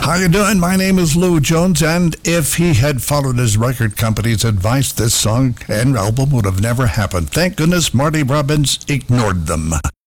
How you doing? My name is Lou Jones, and if he had followed his record company's advice, this song and album would have never happened. Thank goodness Marty Robbins ignored them.